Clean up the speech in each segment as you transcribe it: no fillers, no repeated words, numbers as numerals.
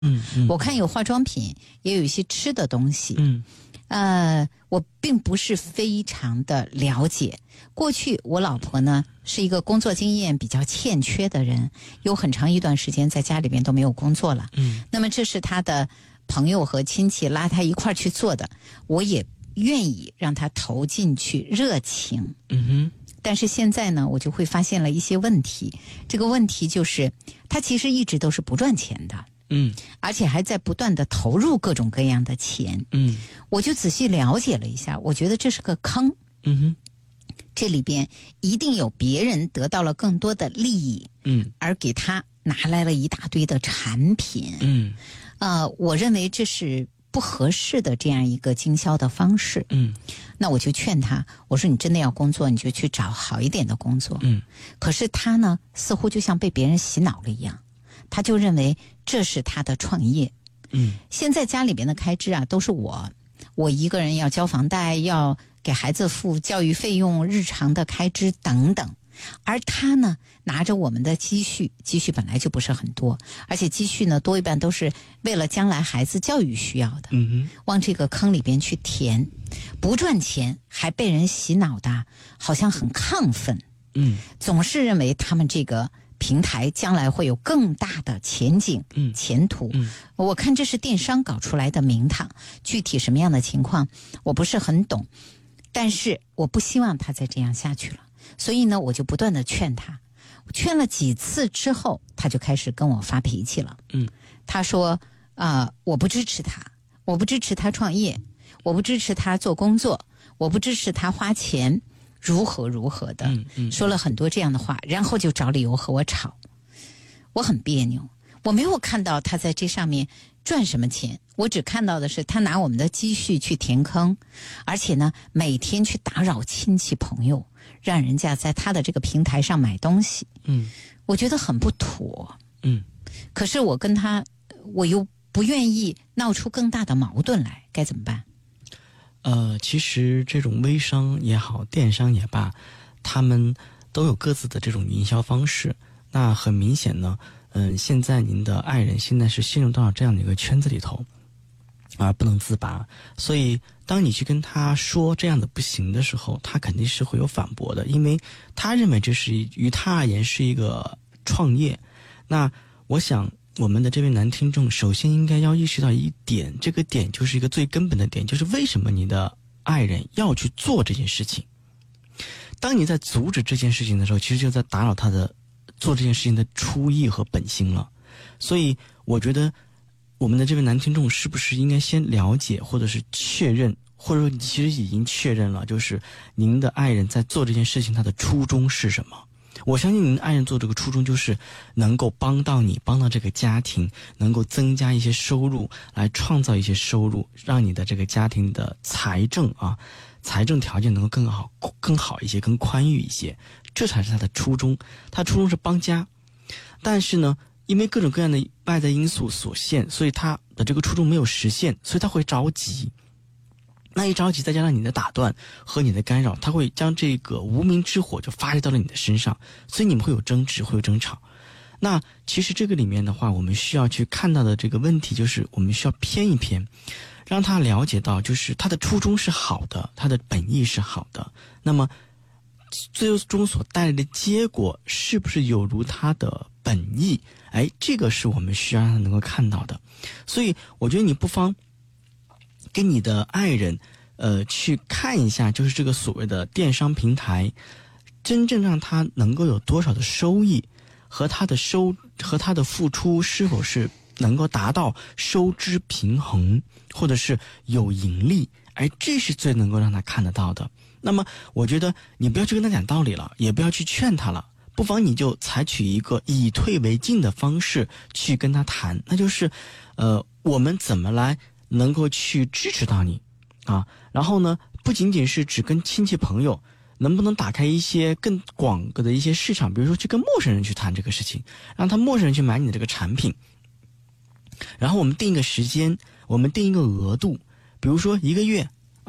我看有化妆品，也有一些吃的东西。我并不是非常的了解。过去我老婆呢是一个工作经验比较欠缺的人，有很长一段时间在家里边都没有工作了。那么这是她的朋友和亲戚拉她一块儿去做的，我也愿意让她投进去热情。但是现在呢，我就会发现了一些问题。这个问题就是她其实一直都是不赚钱的。而且还在不断的投入各种各样的钱。我就仔细了解了一下，我觉得这是个坑。这里边一定有别人得到了更多的利益，而给他拿来了一大堆的产品。我认为这是不合适的这样一个经销的方式。那我就劝他，我说你真的要工作，你就去找好一点的工作。可是他呢，似乎就像被别人洗脑了一样。他就认为这是他的创业。现在家里边的开支啊，都是我一个人要交房贷，要给孩子付教育费用，日常的开支等等。而他呢，拿着我们的积蓄本来就不是很多，而且积蓄呢多一半都是为了将来孩子教育需要的。往这个坑里边去填，不赚钱还被人洗脑的，好像很亢奋。总是认为他们这个平台将来会有更大的前景、前途。我看这是电商搞出来的名堂，具体什么样的情况我不是很懂，但是我不希望他再这样下去了。所以呢，我就不断的劝他，劝了几次之后，他就开始跟我发脾气了。他说我不支持他，我不支持他创业，我不支持他做工作，我不支持他花钱，如何的，说了很多这样的话，然后就找理由和我吵。我很别扭，我没有看到他在这上面赚什么钱，我只看到的是他拿我们的积蓄去填坑，而且呢，每天去打扰亲戚朋友，让人家在他的这个平台上买东西。我觉得很不妥。可是我跟他，我又不愿意闹出更大的矛盾来，该怎么办？ 其实这种微商也好，电商也罢，他们都有各自的这种营销方式。那很明显呢，现在您的爱人现在是陷入到了这样的一个圈子里头，而不能自拔。所以当你去跟他说这样的不行的时候，他肯定是会有反驳的，因为他认为这是于他而言是一个创业。那我想我们的这位男听众首先应该要意识到一点，这个点就是一个最根本的点，就是为什么你的爱人要去做这件事情。当你在阻止这件事情的时候，其实就在打扰他的做这件事情的初意和本心了。所以我觉得我们的这位男听众是不是应该先了解，或者是确认，或者说你其实已经确认了，就是您的爱人在做这件事情他的初衷是什么。我相信您的爱人做这个初衷就是能够帮到你，帮到这个家庭，能够增加一些收入，来创造一些收入，让你的这个家庭的财政条件能够更好一些，更宽裕一些，这才是他的初衷。他初衷是帮家，但是呢，因为各种各样的外在因素所限，所以他的这个初衷没有实现，所以他会着急。那一着急，再加上你的打断和你的干扰，他会将这个无名之火就发泄到了你的身上，所以你们会有争执，会有争吵。那其实这个里面的话，我们需要去看到的这个问题，就是我们需要偏一偏，让他了解到，就是他的初衷是好的，他的本意是好的，那么最终所带来的结果是不是有如他的本意？这个是我们需要让他能够看到的。所以我觉得你不妨跟你的爱人去看一下，就是这个所谓的电商平台真正让他能够有多少的收益，和他的付出是否是能够达到收支平衡，或者是有盈利，这是最能够让他看得到的。那么我觉得你不要去跟他讲道理了，也不要去劝他了，不妨你就采取一个以退为进的方式去跟他谈，那就是我们怎么来能够去支持到你啊？然后呢，不仅仅是只跟亲戚朋友，能不能打开一些更广的一些市场，比如说去跟陌生人去谈这个事情，让他陌生人去买你的这个产品，然后我们定一个时间，我们定一个额度，比如说1个月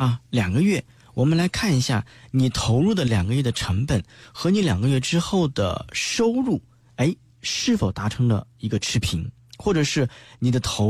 2个月，我们来看一下你投入的2个月的成本和你2个月之后的收入，是否达成了一个持平， 或者是你的投